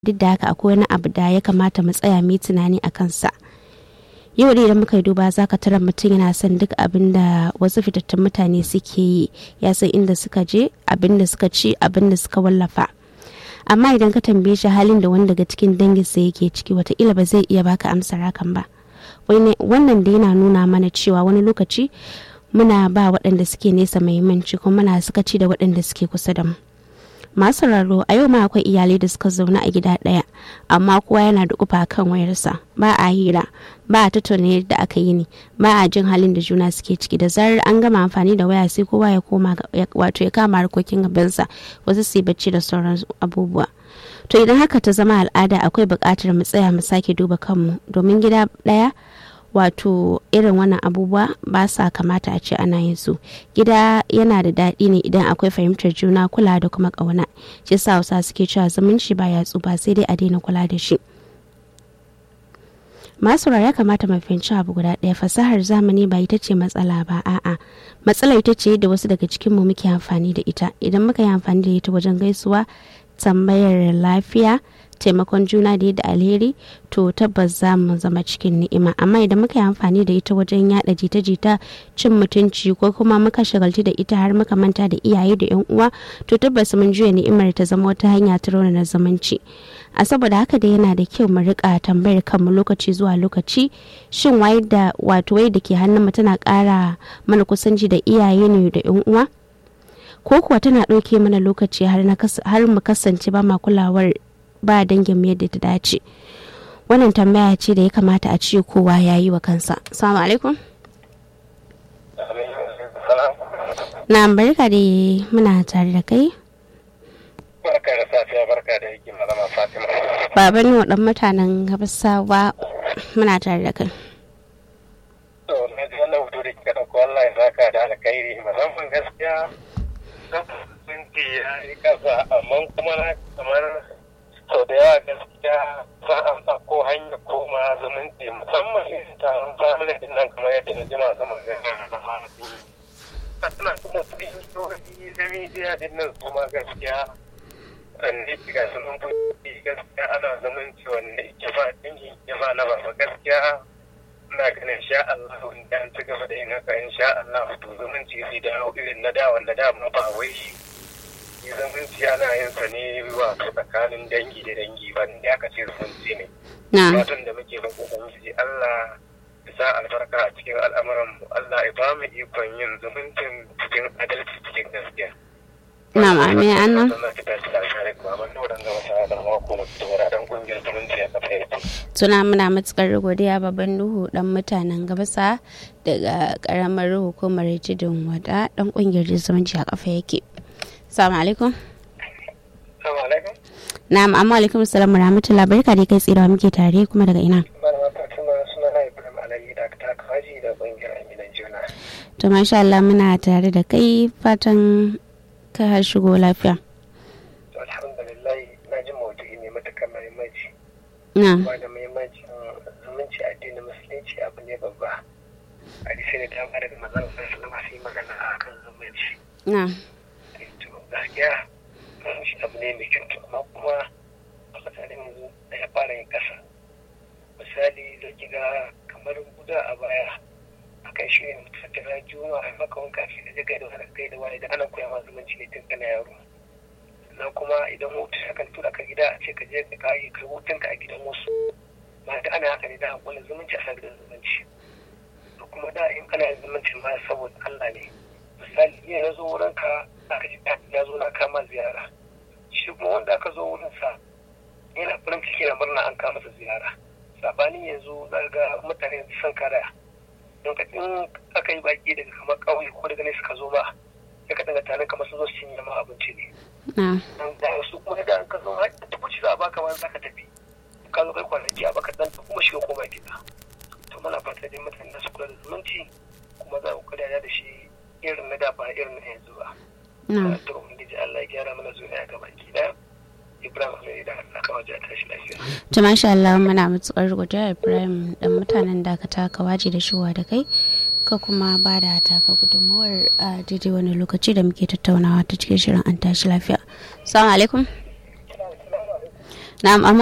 duk da haka akwai wani abu da ya kamata mu tsaya mu tunani a kansa. Yau da idan muka yi duba za ka tara mutum yana son duk abin da wasu fitattun mutane suke yi, ya san inda suka je, abin da suka ci, abin da suka wallafa. Amma idan ka tambaye shi halin da wani daga cikin danginsa yake ciki, wataƙila ba zai iya baka amsar hakan ba. Wannan da yana nuna mana cewa wani lokaci muna ba waɗanda suke nesa muhimmanci kuma muna sakaci da waɗanda suke kusa da mu. Masu raro a yau ma akwai iyalai da suka zauna a gida ɗaya, amma kowa yana da kufa kan wayarsa, ba a hira, ba a tattauna yadda aka yi ne, ba a jin halin da juna suke ciki. Da zarar an gama amfani da waya sai kowa ya koma wato ya kama harkokin gabansa, wasu su yi bacci da sauran abubuwa. To idan haka ta zama al'ada, akwai buƙatar mu tsaya mu sake duba kanmu, domin gida ɗaya wato irin wannan abubuwa ba sa kamata a ce ana yin su. Gida yana da daɗi ne idan akwai fahimtar juna, kula da kuma ƙauna. Shi yasa Hausa suke cewa zumunci ba ya tsufa, sai dai a daina kula da shi. Masu ya kamata mu fahimci abu guda ɗaya, fasahar zamani ba ita ce matsala ba, a'a matsala ita ce da wasu daga cikin mu muke amfani da ita. Idan muka yi amfani da ita wajen gaisuwa, tambayar lafiya, taimakon juna da yadda alheri, to tabbas za mu zama cikin ni'ima. Amma idan muka yi amfani da ita wajen yada jita-jita, cin mutunci, ko kuma muka shagalci da ita har muka manta da iyaye da yan uwa, to tabbas mun juya ni'imar ta zama wata hanya ta raunana zumunci. A saboda haka da yana da kyau mu rika tambayar kanmu lokaci zuwa lokaci, shin wai da ke hannun mu tana ƙara mana kusanci da iyaye ne da yan uwa, ko kuwa tana ɗauke mana lokaci har mu kasance ba ma kulawar ba dangin mu yadda ta dace. Wannan tambaya ce da ya kamata a ce kowa ya yi wa kansa. Assalamu alaikum. Na barka da muna tare da kai. Barka da safiya, barka da yake malama Fatima. Baban wa dan mutanen Gabasawa muna tare da kai. To na ji wannan hoto da kika dauko, Allah ya saka da alkhairi, musamman gaskiya sun ce ya yi kasa, amma kuma na kamar sau da yawa gaskiya za a ɗauko hanyar koma zumunci, musamman irin taron family din nan, kamar yadda na jima sama gana da fahimci. Suna kuma ƙungiyoyi da midiya din nan kuma gaskiya wanda ga sunan buɗi gaskiya ana zumunci wanda ke ba dingi ke ba na ba gaskiya. Ina ganin sha Allah wanda an ci gaba da yin haka insha Allah to zumunci zai dawo irin na da wanda da ma ba wai zumunci ana yin sa ne wato tsakanin dangi da dangi ba ne aka ce zumunci ne. Fatan da muke roƙo Ubangiji Allah ya sa albarka a cikin al'amuran mu, Allah ya ba mu ikon yin zumuncin cikin adalci cikin gaskiya. Na amin annan. Tuna muna matukar godiya baban Nuhu dan mutanen Gabasa daga karamar hukumar Tudun Wada, dan kungiyar zumunci a kafa yake. Assalamu alaikum. Assalamu alaikum. Na'am, amma alaikum assalam rahmatullahi, barka dai kai tsira muke tare kuma daga ina? To masha Allah muna tare da kai, fatan ka shigo lafiya. Alhamdulillah, na ji maudu'i ne matuƙar muhimmanci. Ba da muhimmancin zumunci addinin musulunci abu ne babba. Hadisi ne dama daga manzon sallallahu alaihi wasallam magana akan zumunci. Gaskiya zumunci abu ne mai kyau, amma kuma a matsayin yanzu da ya fara yin ƙasa. Misali da kiga kamar guda a baya akan shi ne tattara juma'a a maka wanka shi da jagai da wani kai da wani da ana koya ma zumunci ne tun kana yaro. Sannan kuma idan hutu akan tura ka gida a ce ka je ka kayi kai hutunka a gidan wasu, ba da ana haka ne da wani zumunci a sabbin zumunci. Da kuma da in kana yin zumunci ma saboda Allah ne. Misali ne na zo wurin ka aka ji ya zo na kama ziyara, shi kuma wanda aka zo wurin sa yana farin ciki na murna an kama masa ziyara. Sabanin yanzu za ga mutane sun karaya. Don ka in aka yi baki daga kamar ƙauye ko daga nesa ka zo ba, ya ka dinga tarin kamar su zo su cinye ma abinci ne. Da su kuma da ka zo har ta kuci za a baka wani za ka tafi. Ka zo kai kwanaki a baka dan kuma shiga koma gida. To muna fata dai mutane su kula da zumunci kuma za ku kula da shi irin na da ba irin na yanzu ba. To ubangiji Allah ya gyara mana zuriya ga baki daya. Ibrahim Alai da Allah ka waje tashi lafiya. To masha Allah muna mutukar godiya Ibrahim dan mutanen da ka taka waje da shiwa da kai ka kuma ba da taka gudunmuwar a daidai wani lokaci da muke tattaunawa ta cikin shirin an tashi lafiya. Assalamu alaikum. na'am.